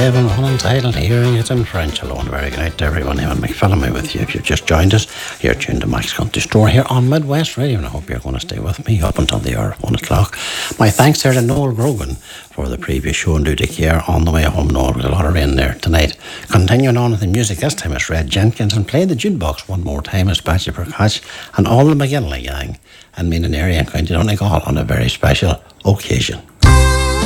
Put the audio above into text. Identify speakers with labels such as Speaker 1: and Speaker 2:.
Speaker 1: Raven, Unentitled Hearing It in French. Hello and very good night to everyone. Evan McPhillamy with you. If you've just joined us, you're tuned to Max Country Store here on Midwest Radio, and I hope you're going to stay with me up until the hour of 1 o'clock. My thanks there to Noel Grogan for the previous show and duty care on the way home. Noel, with a lot of rain there tonight. Continuing on with the music, this time it's Red Jenkins, and play the jukebox one more time. It's Patsy Prakash and all the McGinley gang and Mean Area and County Donegal on a very special occasion.